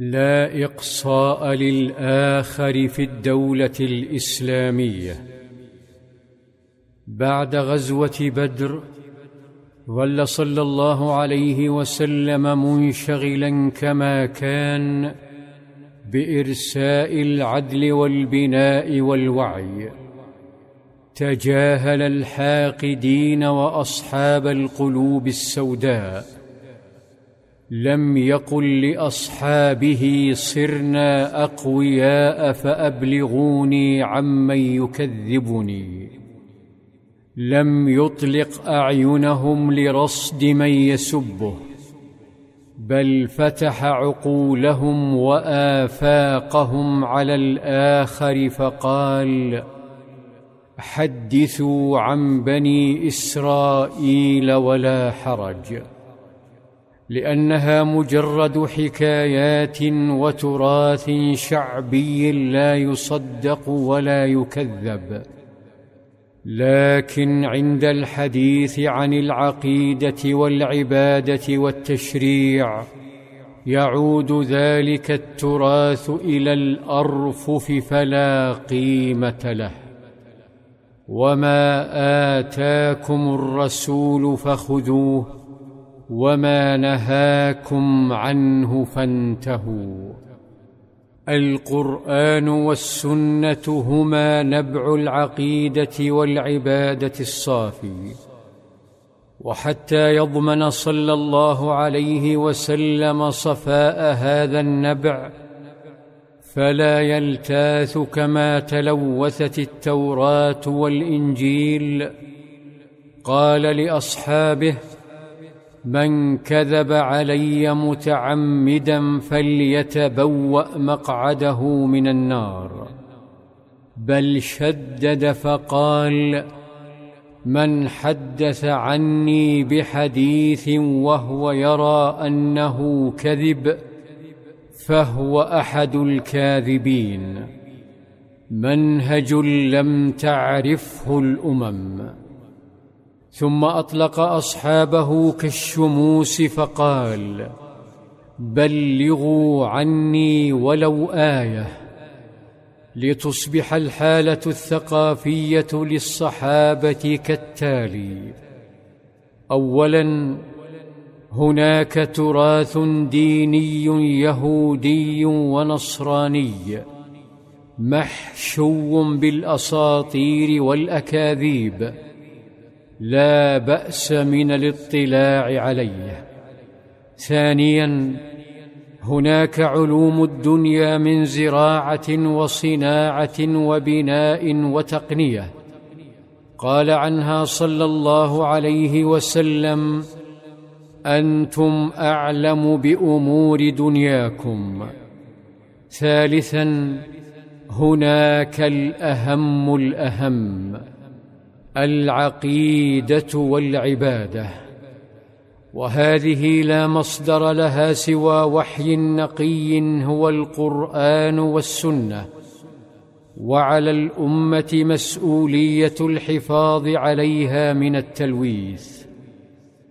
لا إقصاء للآخر في الدولة الإسلامية. بعد غزوة بدر ظل صلى الله عليه وسلم منشغلا كما كان بإرساء العدل والبناء والوعي. تجاهل الحاقدين وأصحاب القلوب السوداء. لم يقل لأصحابه صرنا أقوياء فأبلغوني عمن يكذبني. لم يطلق أعينهم لرصد من يسبه، بل فتح عقولهم وآفاقهم على الآخر فقال: حدثوا عن بني إسرائيل ولا حرج، لأنها مجرد حكايات وتراث شعبي لا يصدق ولا يكذب. لكن عند الحديث عن العقيدة والعبادة والتشريع يعود ذلك التراث إلى الأرفف فلا قيمة له. وما آتاكم الرسول فخذوه وما نهاكم عنه فانتهوا. القرآن والسنة هما نبع العقيدة والعبادة الصافي. وحتى يضمن صلى الله عليه وسلم صفاء هذا النبع فلا يلتاث كما تلوثت التوراة والإنجيل، قال لأصحابه: من كذب علي متعمدا فليتبوأ مقعده من النار. بل شدد فقال: من حدث عني بحديث وهو يرى أنه كذب فهو أحد الكاذبين. منهج لم تعرفه الأمم. ثم أطلق أصحابه كالشموس فقال: بلغوا عني ولو آية، لتصبح الحالة الثقافية للصحابة كالتالي: أولاً، هناك تراث ديني يهودي ونصراني محشو بالأساطير والأكاذيب، لا بأس من الاطلاع عليه. ثانياً، هناك علوم الدنيا من زراعة وصناعة وبناء وتقنية، قال عنها صلى الله عليه وسلم: أنتم أعلم بأمور دنياكم. ثالثاً، هناك الأهم الأهم، العقيدة والعبادة، وهذه لا مصدر لها سوى وحي نقي هو القرآن والسنة. وعلى الأمة مسؤولية الحفاظ عليها من التلويث.